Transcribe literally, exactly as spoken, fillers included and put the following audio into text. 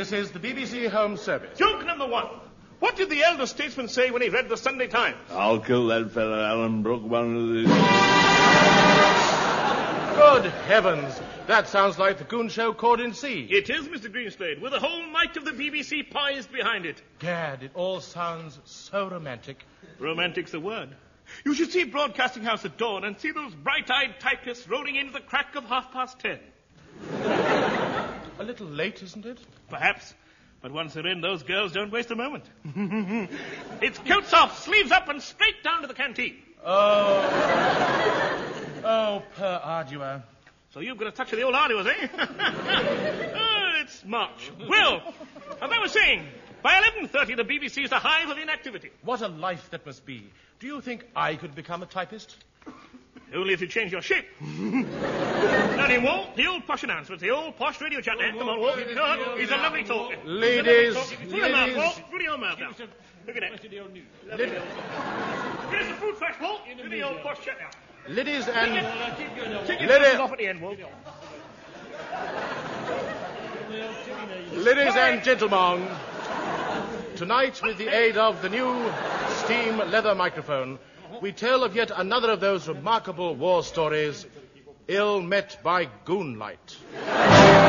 This is the B B C Home Service. Joke number one. What did the elder statesman say when he read the Sunday Times? I'll kill that fella, Alan Brooke, one of these. Good heavens. That sounds like the Goon Show caught in sea. It is, Mister Greenslade, with the whole might of the B B C poised behind it. Gad, it all sounds so romantic. Romantic's the word. You should see Broadcasting House at dawn and see those bright-eyed typists rolling into the crack of half past ten. A little late, isn't it? Perhaps. But once they're in, those girls don't waste a moment. It's coats off, sleeves up, and straight down to the canteen. Oh. Oh, per ardua. So you've got a touch of the old arduous, eh? Oh, it's March. Well, as I was saying, by eleven thirty, the B B C is a hive of inactivity. What a life that must be. Do you think I could become a typist? Only if you change your shape. Now then, Walt, the old posh announcements, the old posh radio chat there. Come on, Walt. Come on. He's a lovely talker. Ladies, Full of mouth, Walt. Full of your mouth now. Look at that. Lid- Here's the food fresh, Walt. Do the old posh chat now. ladies and... Take your Lady- glasses off at the end, Walt. Ladies and gentlemen, tonight, with the aid of the new steam leather microphone, we tell of yet another of those remarkable war stories, ill met by goonlight.